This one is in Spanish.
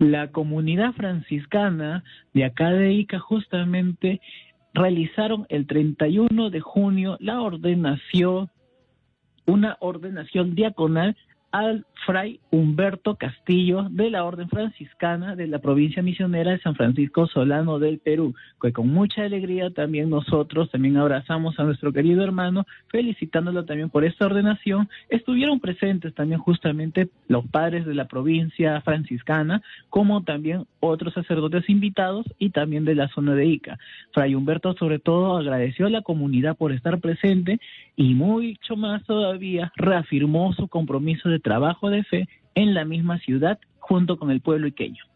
La comunidad franciscana de acá de Ica justamente realizaron el 31 de junio una ordenación diaconal al fray Humberto Castillo de la Orden Franciscana de la provincia misionera de San Francisco Solano del Perú, que con mucha alegría también nosotros también abrazamos a nuestro querido hermano, felicitándolo también por esta ordenación. Estuvieron presentes también justamente los padres de la provincia franciscana, como también otros sacerdotes invitados y también de la zona de Ica. Fray Humberto sobre todo agradeció a la comunidad por estar presente y mucho más todavía reafirmó su compromiso de trabajo de fe en la misma ciudad junto con el pueblo iqueño.